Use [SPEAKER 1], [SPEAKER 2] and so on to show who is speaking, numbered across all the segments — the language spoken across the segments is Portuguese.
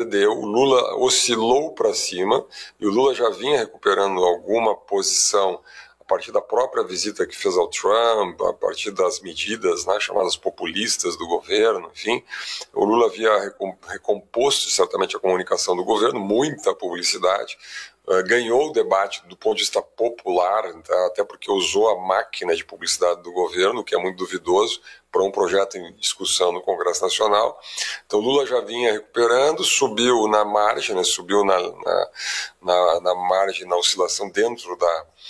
[SPEAKER 1] perdeu, o Lula oscilou para cima, e o Lula já vinha recuperando alguma posição a partir da própria visita que fez ao Trump, a partir das medidas, né, chamadas populistas do governo, enfim. O Lula havia recomposto certamente a comunicação do governo, muita publicidade, ganhou o debate do ponto de vista popular, tá? Até porque usou a máquina de publicidade do governo, que é muito duvidoso, para um projeto em discussão no Congresso Nacional. Então Lula já vinha recuperando, subiu na margem, né? Subiu na margem, na oscilação dentro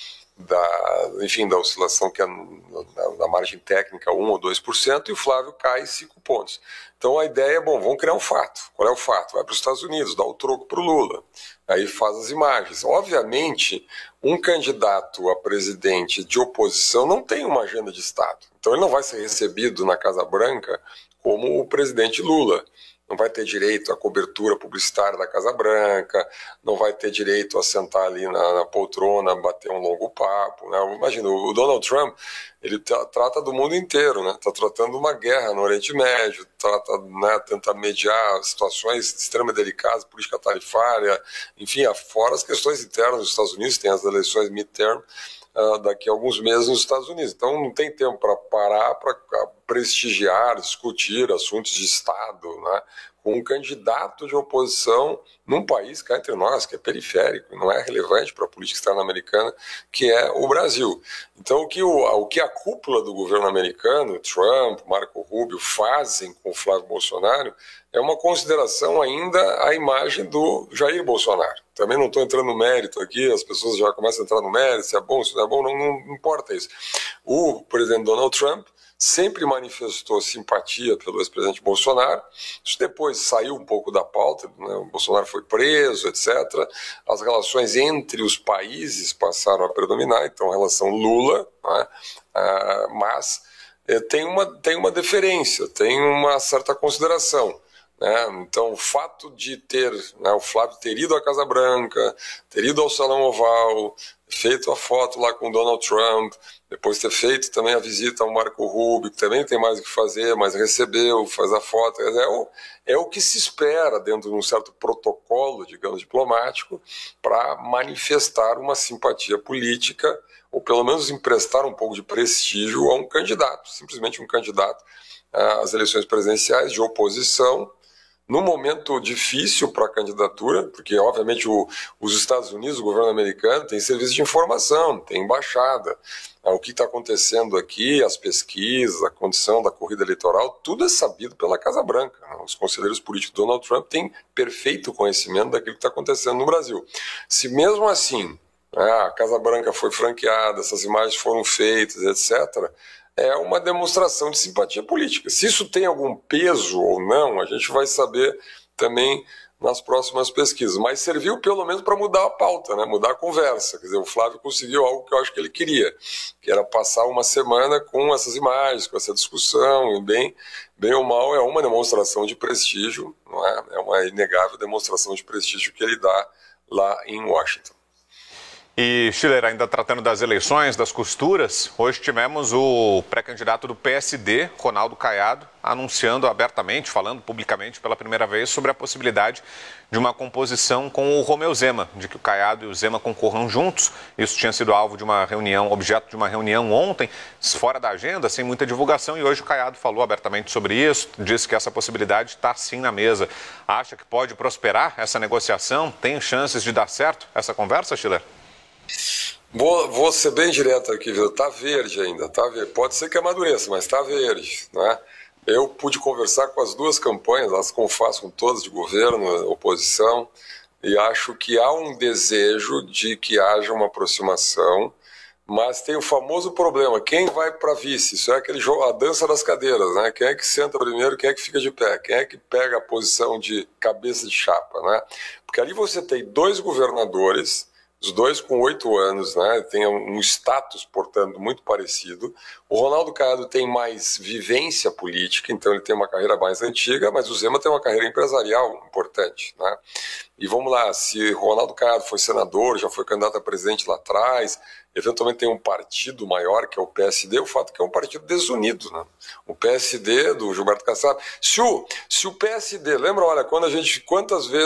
[SPEAKER 1] da oscilação que é na margem técnica 1 ou 2%, e o Flávio cai 5 pontos. Então a ideia é, vamos criar um fato. Qual é o fato? Vai para os Estados Unidos, dá o troco para o Lula. Aí faz as imagens. Obviamente, um candidato a presidente de oposição não tem uma agenda de Estado. Então ele não vai ser recebido na Casa Branca como o presidente Lula. Não vai ter direito à cobertura publicitária da Casa Branca, não vai ter direito a sentar ali na poltrona, bater um longo papo, né? Imagina, o Donald Trump, ele trata do mundo inteiro, né? Está tratando uma guerra no Oriente Médio, tenta mediar situações extremamente delicadas, política tarifária, enfim, fora as questões internas dos Estados Unidos, tem as eleições midterm, daqui a alguns meses nos Estados Unidos. Então não tem tempo para parar para prestigiar, discutir assuntos de Estado, né, com um candidato de oposição num país cá entre nós, que é periférico, não é relevante para a política externa americana, que é o Brasil. Então o que a cúpula do governo americano, Trump, Marco Rubio, fazem com o Flávio Bolsonaro é uma consideração ainda à imagem do Jair Bolsonaro. Também não estou entrando no mérito aqui, as pessoas já começam a entrar no mérito, se é bom, se não é bom, não importa isso. O presidente Donald Trump sempre manifestou simpatia pelo ex-presidente Bolsonaro. Isso depois saiu um pouco da pauta, né? O Bolsonaro foi preso, etc. As relações entre os países passaram a predominar, então a relação Lula, né? Mas tem uma deferência, tem uma certa consideração. Então, o fato de o Flávio ter ido à Casa Branca, ter ido ao Salão Oval, feito a foto lá com o Donald Trump, depois ter feito também a visita ao Marco Rubio, que também tem mais o que fazer, mas recebeu, faz a foto, é o que se espera dentro de um certo protocolo, digamos, diplomático, para manifestar uma simpatia política, ou pelo menos emprestar um pouco de prestígio a um candidato, simplesmente um candidato às eleições presidenciais de oposição, num momento difícil para a candidatura, porque obviamente os Estados Unidos, o governo americano, tem serviço de informação, tem embaixada. O que está acontecendo aqui, as pesquisas, a condição da corrida eleitoral, tudo é sabido pela Casa Branca. Os conselheiros políticos do Donald Trump têm perfeito conhecimento daquilo que está acontecendo no Brasil. Se mesmo assim a Casa Branca foi franqueada, essas imagens foram feitas, etc., é uma demonstração de simpatia política. Se isso tem algum peso ou não, a gente vai saber também nas próximas pesquisas. Mas serviu pelo menos para mudar a pauta, né? Mudar a conversa. Quer dizer, o Flávio conseguiu algo que eu acho que ele queria, que era passar uma semana com essas imagens, com essa discussão, e bem ou mal é uma demonstração de prestígio, não é? É uma inegável demonstração de prestígio que ele dá lá em Washington.
[SPEAKER 2] E, Schiller, ainda tratando das eleições, das costuras, hoje tivemos o pré-candidato do PSD, Ronaldo Caiado, anunciando abertamente, falando publicamente pela primeira vez sobre a possibilidade de uma composição com o Romeu Zema, de que o Caiado e o Zema concorram juntos. Isso tinha sido alvo de uma reunião, objeto de uma reunião ontem, fora da agenda, sem muita divulgação, e hoje o Caiado falou abertamente sobre isso, disse que essa possibilidade está sim na mesa. Acha que pode prosperar essa negociação? Tem chances de dar certo essa conversa, Schiller?
[SPEAKER 1] Vou ser bem direto aqui, viu? Tá verde ainda, tá verde. Pode ser que amadureça, mas tá verde, né? Eu pude conversar com as duas campanhas, elas confessam todas de governo, oposição, e acho que há um desejo de que haja uma aproximação, mas tem o famoso problema, quem vai para vice? Isso é aquele jogo, a dança das cadeiras, né? Quem é que senta primeiro, quem é que fica de pé, quem é que pega a posição de cabeça de chapa, né? Porque ali você tem dois governadores, os dois com 8 anos, né, tem um status, portanto, muito parecido. O Ronaldo Caiado tem mais vivência política, então ele tem uma carreira mais antiga, mas o Zema tem uma carreira empresarial importante, né? E vamos lá, se Ronaldo Caiado foi senador, já foi candidato a presidente lá atrás, eventualmente tem um partido maior, que é o PSD, o fato é que é um partido desunido, né? O PSD do Gilberto Kassab. Se o PSD, lembra, olha, quantas vezes